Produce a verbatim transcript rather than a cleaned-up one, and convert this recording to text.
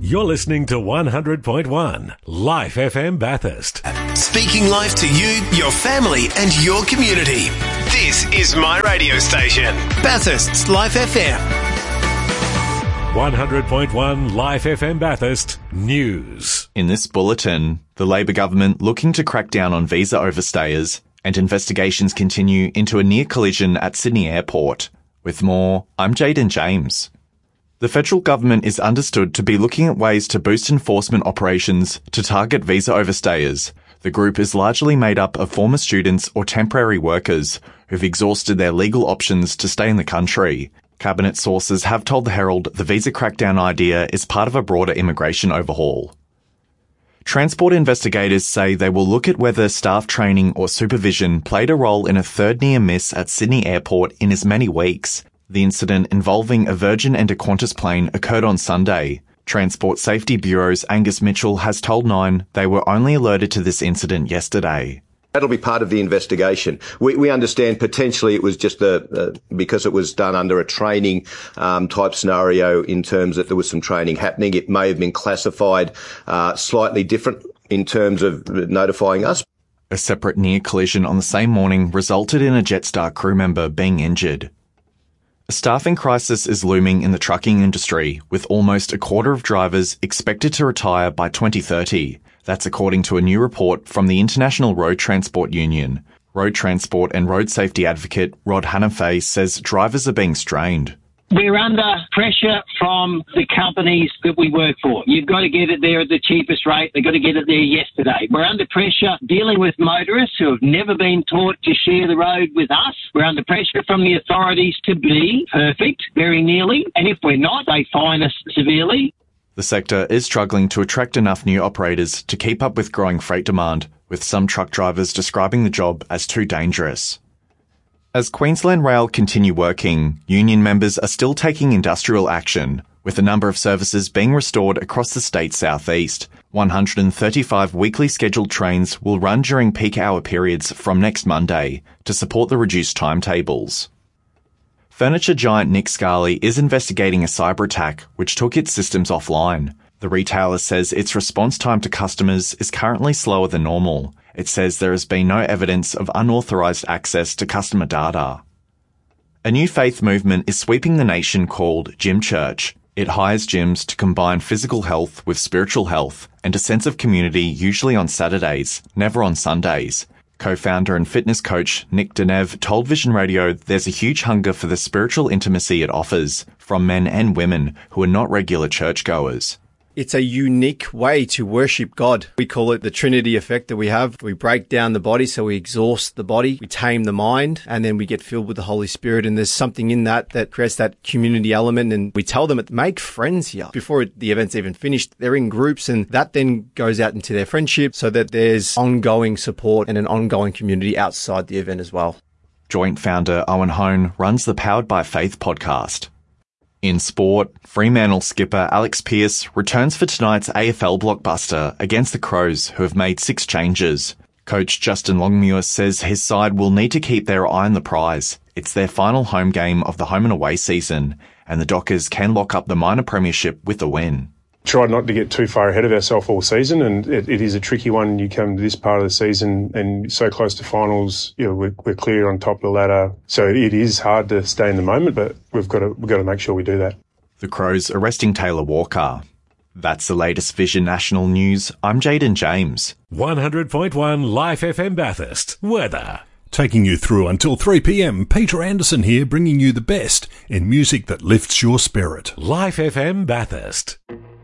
You're listening to one hundred point one Life F M Bathurst. Speaking life to you, your family and your community. This is my radio station, Bathurst's Life F M. one hundred point one Life F M Bathurst News. In this bulletin, the Labor government looking to crack down on visa overstayers, and investigations continue into a near collision at Sydney Airport. With more, I'm Jaden James. The federal government is understood to be looking at ways to boost enforcement operations to target visa overstayers. The group is largely made up of former students or temporary workers who've exhausted their legal options to stay in the country. Cabinet sources have told the Herald the visa crackdown idea is part of a broader immigration overhaul. Transport investigators say they will look at whether staff training or supervision played a role in a third near miss at Sydney Airport in as many weeks. The incident involving a Virgin and a Qantas plane occurred on Sunday. Transport Safety Bureau's Angus Mitchell has told Nine they were only alerted to this incident yesterday. That'll be part of the investigation. We, we understand potentially it was just a, a because it was done under a training um, type scenario in terms that there was some training happening. It may have been classified uh, slightly different in terms of notifying us. A separate near collision on the same morning resulted in a Jetstar crew member being injured. A staffing crisis is looming in the trucking industry, with almost a quarter of drivers expected to retire by twenty thirty. That's according to a new report from the International Road Transport Union. Road transport and road safety advocate Rod Hannafay says drivers are being strained. We're under pressure from the companies that we work for. You've got to get it there at the cheapest rate. They've got to get it there yesterday. We're under pressure dealing with motorists who have never been taught to share the road with us. We're under pressure from the authorities to be perfect, very nearly. And if we're not, they fine us severely. The sector is struggling to attract enough new operators to keep up with growing freight demand, with some truck drivers describing the job as too dangerous. As Queensland Rail continue working, union members are still taking industrial action, with a number of services being restored across the state's southeast. one hundred thirty-five weekly scheduled trains will run during peak hour periods from next Monday to support the reduced timetables. Furniture giant Nick Scali is investigating a cyber attack which took its systems offline. The retailer says its response time to customers is currently slower than normal. It says there has been no evidence of unauthorised access to customer data. A new faith movement is sweeping the nation called Gym Church. It hires gyms to combine physical health with spiritual health and a sense of community, usually on Saturdays, never on Sundays. Co-founder and fitness coach Nick Denev told Vision Radio there's a huge hunger for the spiritual intimacy it offers from men and women who are not regular churchgoers. It's a unique way to worship God. We call it the Trinity effect that we have. We break down the body, so we exhaust the body, we tame the mind, and then we get filled with the Holy Spirit. And there's something in that that creates that community element. And we tell them, make friends here. Before the event's even finished, they're in groups, and that then goes out into their friendship so that there's ongoing support and an ongoing community outside the event as well. Joint founder Owen Hone runs the Powered by Faith podcast. In sport, Fremantle skipper Alex Pearce returns for tonight's A F L blockbuster against the Crows, who have made six changes. Coach Justin Longmuir says his side will need to keep their eye on the prize. It's their final home game of the home and away season, and the Dockers can lock up the minor premiership with a win. Try not to get too far ahead of ourselves all season, and it, it is a tricky one. You come to this part of the season and so close to finals, you know, we're, we're clear on top of the ladder. So it, it is hard to stay in the moment, but we've got to we've got to make sure we do that. The Crows arresting Taylor Walker. That's the latest Vision National News. I'm Jaden James. one hundred point one Life F M Bathurst. Weather. Taking you through until three p.m, Peter Anderson here, bringing you the best in music that lifts your spirit. Life F M Bathurst.